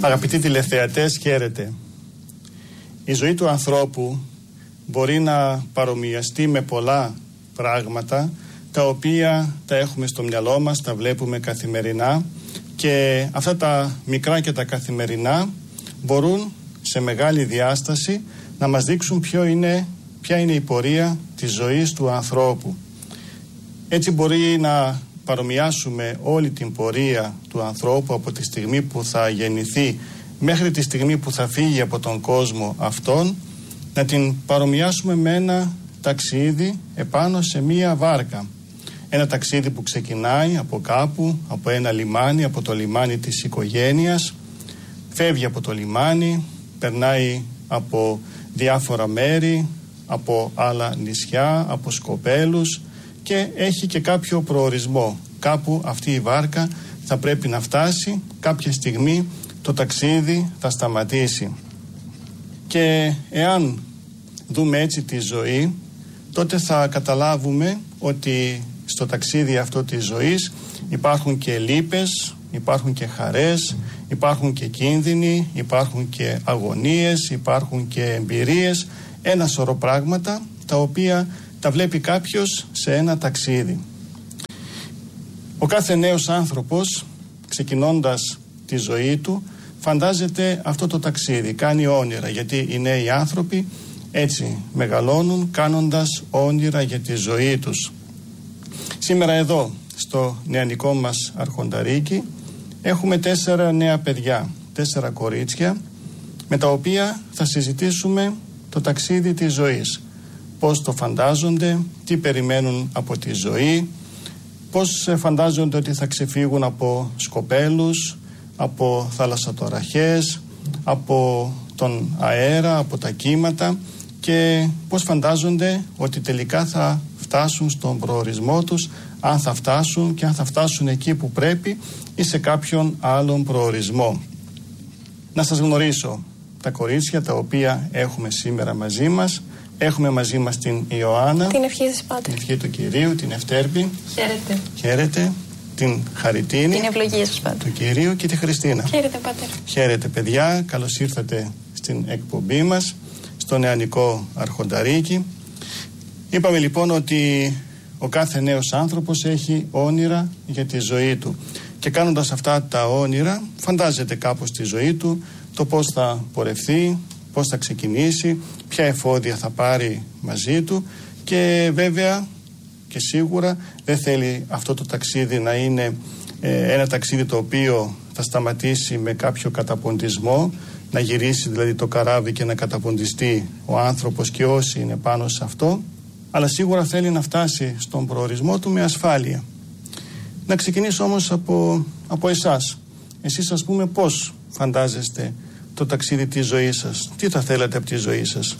Αγαπητοί τηλεθεατές, χαίρετε. Η ζωή του ανθρώπου μπορεί να παρομοιαστεί με πολλά πράγματα τα οποία τα έχουμε στο μυαλό μας, τα βλέπουμε καθημερινά, και αυτά τα μικρά και τα καθημερινά μπορούν σε μεγάλη διάσταση να μας δείξουν ποια είναι η πορεία της ζωής του ανθρώπου. Έτσι μπορεί να παρομοιάσουμε όλη την πορεία του ανθρώπου από τη στιγμή που θα γεννηθεί μέχρι τη στιγμή που θα φύγει από τον κόσμο αυτόν, να την παρομοιάσουμε με ένα ταξίδι επάνω σε μία βάρκα. Ένα ταξίδι που ξεκινάει από κάπου, από ένα λιμάνι, από το λιμάνι της οικογένειας, φεύγει από το λιμάνι, περνάει από διάφορα μέρη, από άλλα νησιά, από σκοπέλους, και έχει και κάποιο προορισμό. Κάπου αυτή η βάρκα θα πρέπει να φτάσει, κάποια στιγμή το ταξίδι θα σταματήσει. Και εάν δούμε έτσι τη ζωή, τότε θα καταλάβουμε ότι στο ταξίδι αυτό της ζωής υπάρχουν και λύπες, υπάρχουν και χαρές, υπάρχουν και κίνδυνοι, υπάρχουν και αγωνίες, υπάρχουν και εμπειρίες, ένα σωρό πράγματα τα οποία τα βλέπει κάποιος σε ένα ταξίδι. Ο κάθε νέος άνθρωπος, ξεκινώντας τη ζωή του, φαντάζεται αυτό το ταξίδι, κάνει όνειρα, γιατί οι νέοι άνθρωποι έτσι μεγαλώνουν κάνοντας όνειρα για τη ζωή τους. Σήμερα εδώ στο νεανικό μας αρχονταρίκι έχουμε 4 νέα παιδιά, 4 κορίτσια, με τα οποία θα συζητήσουμε το ταξίδι της ζωής. Πώς το φαντάζονται, τι περιμένουν από τη ζωή, πώς φαντάζονται ότι θα ξεφύγουν από σκοπέλους, από θαλασσατοραχές, από τον αέρα, από τα κύματα, και πώς φαντάζονται ότι τελικά θα φτάσουν στον προορισμό τους, αν θα φτάσουν και αν θα φτάσουν εκεί που πρέπει ή σε κάποιον άλλον προορισμό. Να σας γνωρίσω τα κορίτσια τα οποία έχουμε σήμερα μαζί μας. Έχουμε μαζί μας την Ιωάννα. Την ευχή σας, Πάτερ. Την ευχή του Κυρίου, την Ευτέρπη. Χαίρετε. Χαίρετε. Την Χαριτίνη. Την ευλογία σας, Πάτερ. Του Κυρίου, και τη Χριστίνα. Χαίρετε, Πάτερ. Χαίρετε, παιδιά. Καλώς ήρθατε στην εκπομπή μας, στο νεανικό αρχονταρίκι. Είπαμε λοιπόν ότι ο κάθε νέος άνθρωπος έχει όνειρα για τη ζωή του, και κάνοντας αυτά τα όνειρα φαντάζεται κάπως τη ζωή του, το πώς θα πορευθεί, πώς θα ξεκινήσει, ποια εφόδια θα πάρει μαζί του, και βέβαια και σίγουρα δεν θέλει αυτό το ταξίδι να είναι ένα ταξίδι το οποίο θα σταματήσει με κάποιο καταποντισμό, να γυρίσει δηλαδή το καράβι και να καταποντιστεί ο άνθρωπος και όσοι είναι πάνω σε αυτό, αλλά σίγουρα θέλει να φτάσει στον προορισμό του με ασφάλεια. Να ξεκινήσω όμως από εσάς. Εσείς, ας πούμε, πώς φαντάζεστε το ταξίδι της ζωής σας, τι θα θέλατε από τη ζωή σας?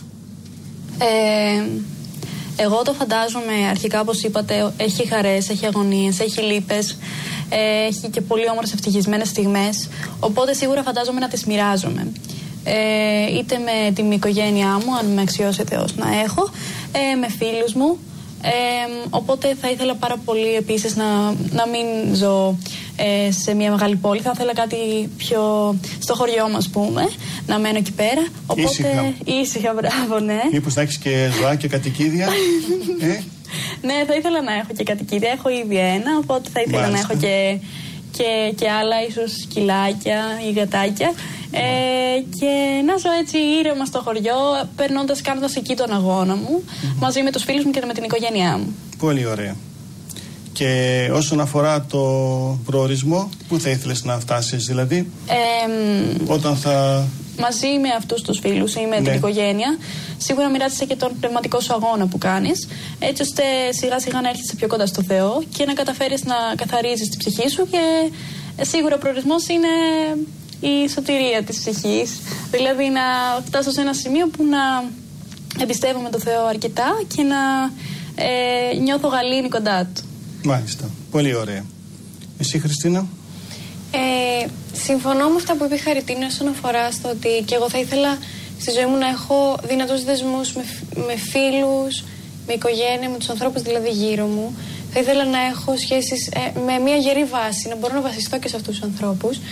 Εγώ το φαντάζομαι αρχικά, όπως είπατε, έχει χαρές, έχει αγωνίες, έχει λύπες, έχει και πολύ όμορφες ευτυχισμένες στιγμές, οπότε σίγουρα φαντάζομαι να τις μοιράζομαι. Είτε με την οικογένειά μου, αν με αξιώσει ο Θεός να έχω, με φίλους μου, οπότε θα ήθελα πάρα πολύ επίσης να μην ζω σε μια μεγάλη πόλη. Θα ήθελα κάτι πιο στο χωριό μας, πούμε, να μένω εκεί πέρα. Οπότε ήσυχα, μπράβο, ναι. Μήπως να έχεις και ζωά και κατοικίδια? Ναι, θα ήθελα να έχω και κατοικίδια. Έχω ήδη ένα, οπότε θα ήθελα να έχω και άλλα, ίσως σκυλάκια ή γατάκια. Και να ζω έτσι ήρεμα στο χωριό, κάνοντας εκεί τον αγώνα μου, μαζί με τους φίλους μου και με την οικογένειά μου. Πολύ ωραία. Και όσον αφορά το προορισμό, πού θα ήθελες να φτάσεις δηλαδή, όταν θα... Μαζί με αυτούς τους φίλους ή με την οικογένεια, σίγουρα μοιράζεσαι και τον πνευματικό σου αγώνα που κάνεις, έτσι ώστε σιγά σιγά να έρχεσαι πιο κοντά στο Θεό και να καταφέρεις να καθαρίζεις τη ψυχή σου, και σίγουρα ο προορισμός είναι η σωτηρία της ψυχής. Δηλαδή να φτάσω σε ένα σημείο που να εμπιστεύομαι τον Θεό αρκετά και να νιώθω γαλήνη κοντά του. Μάλιστα. Πολύ ωραία. Εσύ, Χριστίνα? Συμφωνώ με αυτά που είπε η Χαριτίνη όσον αφορά στο ότι και εγώ θα ήθελα στη ζωή μου να έχω δυνατούς δεσμούς με φίλους, με οικογένεια, με τους ανθρώπους δηλαδή γύρω μου. Θα ήθελα να έχω σχέσεις με μια γερή βάση, να μπορώ να βασιστώ και σε αυτούς τους ανθρώπους.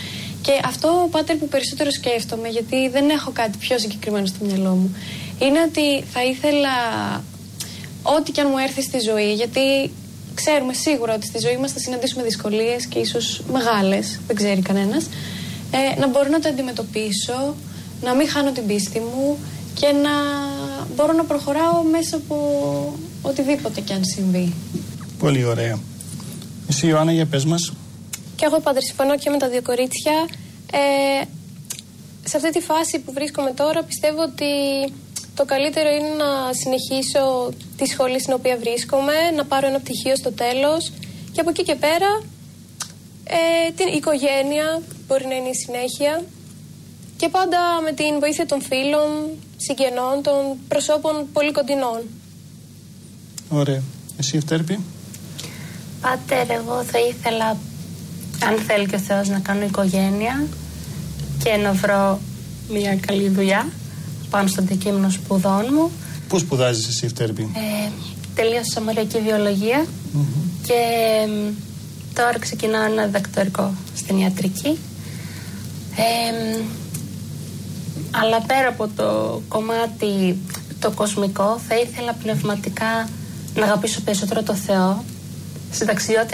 Και αυτό, Πάτερ, που περισσότερο σκέφτομαι, γιατί δεν έχω κάτι πιο συγκεκριμένο στο μυαλό μου, είναι ότι θα ήθελα ό,τι και αν μου έρθει στη ζωή, γιατί ξέρουμε σίγουρα ότι στη ζωή μας θα συναντήσουμε δυσκολίες και ίσως μεγάλες, δεν ξέρει κανένας, να μπορώ να το αντιμετωπίσω, να μην χάνω την πίστη μου και να μπορώ να προχωράω μέσα από οτιδήποτε και αν συμβεί. Πολύ ωραία. Εσύ, Ιωάννα, για πες μας. Και εγώ, Πάτερ, συμφωνώ και με τα δύο κορίτσια. Σε αυτή τη φάση που βρίσκομαι τώρα, πιστεύω ότι το καλύτερο είναι να συνεχίσω τη σχολή στην οποία βρίσκομαι, να πάρω ένα πτυχίο στο τέλος και από εκεί και πέρα την οικογένεια μπορεί να είναι η συνέχεια και πάντα με την βοήθεια των φίλων, συγγενών, των προσώπων πολύ κοντινών. Ωραία. Εσύ, Ευτέρπη. Πάτερ, εγώ θα ήθελα, αν θέλει και ο Θεός, να κάνω οικογένεια και να βρω μια καλή δουλειά πάνω στο αντικείμενο σπουδών μου. Πού σπουδάζεις εσύ, Ευτέρπη? Τελείωσα μοριακή βιολογία και τώρα ξεκινάω ένα διδακτορικό στην ιατρική. Αλλά πέρα από το κομμάτι το κοσμικό, θα ήθελα πνευματικά να αγαπήσω περισσότερο το Θεό. Συνταξιότητα